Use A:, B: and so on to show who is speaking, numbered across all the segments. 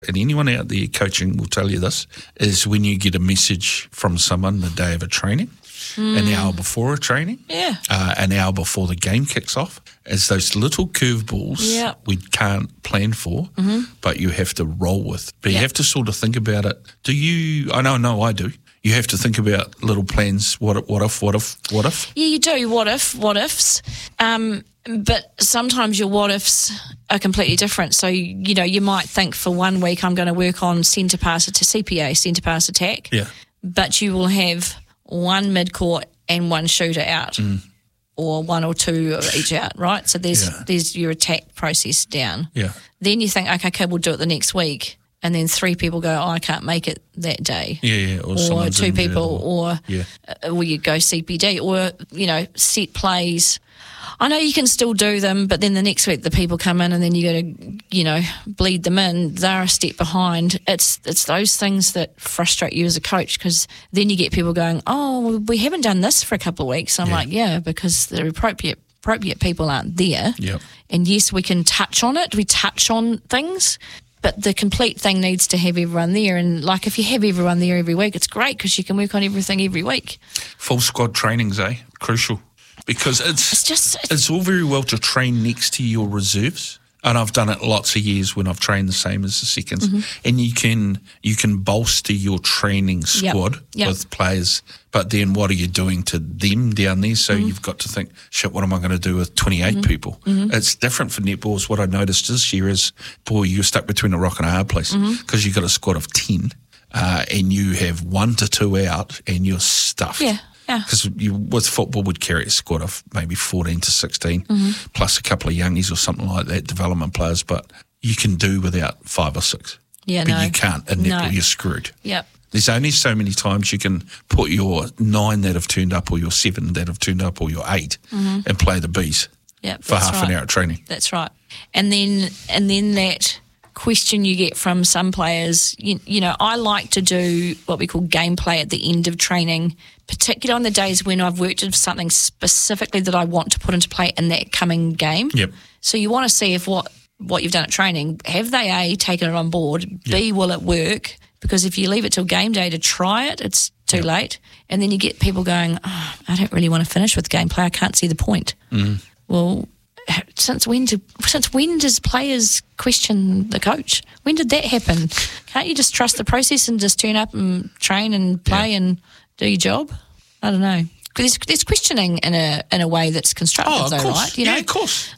A: and anyone out there coaching will tell you this, is when you get a message from someone the day of a training, an hour before a training, an hour before the game kicks off, is those little curveballs we can't plan for, but you have to roll with. But you have to sort of think about it. Do you? I know I do. You have to think about little plans. What if?
B: Yeah, you do. What ifs. But sometimes your what ifs are completely different. So, you might think for 1 week I'm going to work on centre pass to CPA, centre pass attack.
A: Yeah.
B: But you will have one mid-court and one shooter out, or one or two of each out, right? So there's your attack process down.
A: Yeah.
B: Then you think, okay, we'll do it the next week. And then 3 people go, I can't make it that day.
A: Yeah.
B: Or 2 people, or you go CPD, or, set plays. I know you can still do them, but then the next week the people come in and then you got to, bleed them in. They're a step behind. It's those things that frustrate you as a coach, because then you get people going, oh, we haven't done this for a couple of weeks. I'm like, because the appropriate people aren't there.
A: Yep.
B: And yes, we can touch on it. We touch on things. But the complete thing needs to have everyone there. And, if you have everyone there every week, it's great because you can work on everything every week.
A: Full squad trainings, crucial. Because it's all very well to train next to your reserves. And I've done it lots of years when I've trained the same as the seconds. And you can bolster your training squad with players, but then what are you doing to them down there? So you've got to think, shit, what am I going to do with 28 people? It's different for netballs. What I noticed this year is, boy, you're stuck between a rock and a hard place because you've got a squad of 10 and you have 1 to 2 out and you're stuffed.
B: Yeah.
A: Because with football, would carry a squad of maybe 14 to 16, plus a couple of youngies or something like that, development players. But you can do without 5 or 6.
B: Yeah,
A: but you can't. In netball, you're screwed.
B: Yep.
A: There's only so many times you can put your 9 that have turned up, or your 7 that have turned up, or your 8, and play the Bs for half an hour of training.
B: That's right. And then that question you get from some players, I like to do what we call gameplay at the end of training, particularly on the days when I've worked on something specifically that I want to put into play in that coming game.
A: Yep.
B: So you want to see if what you've done at training, have they A, taken it on board, B, will it work? Because if you leave it till game day to try it, it's too late. And then you get people going, I don't really want to finish with gameplay, I can't see the point. Well, since when does players question the coach? When did that happen? Can't you just trust the process and just turn up and train and play and do your job? I don't know. There's questioning in a way that's constructive, though, right?
A: Yeah, of course.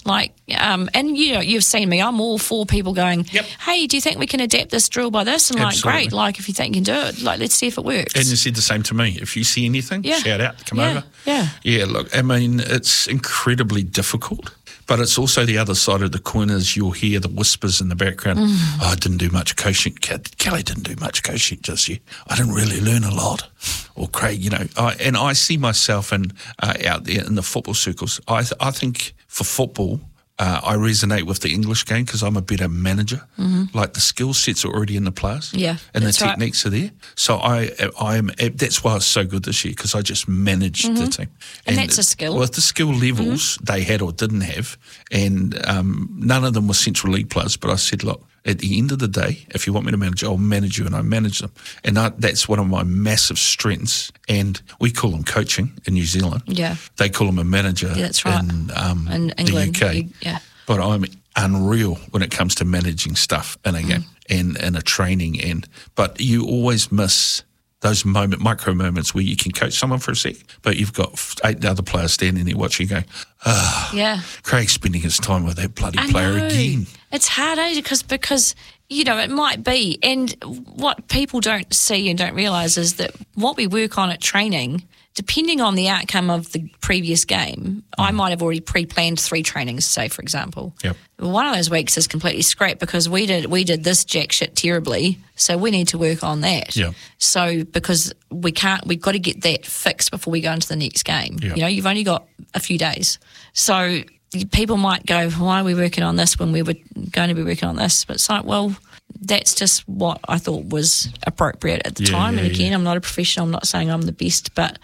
B: And you've seen me. I'm all for people going, hey, do you think we can adapt this drill by this? And
A: Absolutely.
B: great. If you think you can do it, let's see if it works.
A: And you said the same to me. If you see anything, shout out, come over. Yeah, look, I mean, it's incredibly difficult. But it's also the other side of the coin is you'll hear the whispers in the background. I didn't do much coaching. Kelly didn't do much coaching just yet. I didn't really learn a lot. Or Craig, and I see myself out there in the football circles. I think for football, I resonate with the English game because I'm a better manager. Like the skill sets are already in the players, and the techniques are there. So I am. That's why it's so good this year because I just managed the team,
B: and that's a skill.
A: With the skill levels they had or didn't have, and none of them were Central League players. But I said, look, at the end of the day, if you want me to manage, I'll manage you, and I manage them. And that's one of my massive strengths. And we call them coaching in New Zealand. Yeah. They call them a manager
B: that's right.
A: in England, the UK. But I'm unreal when it comes to managing stuff in a game and in a training. But you always miss those micro moments where you can coach someone for a sec, but you've got 8 other players standing there watching you go, Craig's spending his time with that bloody player again.
B: It's hard, because it might be. And what people don't see and don't realise is that what we work on at training, depending on the outcome of the previous game, I might have already pre-planned 3 trainings, say, for example.
A: Yep.
B: One of those weeks is completely scrapped because we did this jack shit terribly, so we need to work on that.
A: Yep.
B: So because we've got to get that fixed before we go into the next game.
A: Yep.
B: You've only got a few days. So people might go, why are we working on this when we were going to be working on this? But it's like, well, that's just what I thought was appropriate at the time. And again, I'm not a professional. I'm not saying I'm the best, but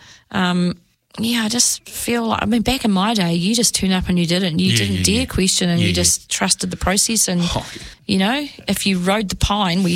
B: I just feel like, back in my day, you just turned up and you did it, and you didn't dare question, and you just trusted the process. And, if you rode the pine,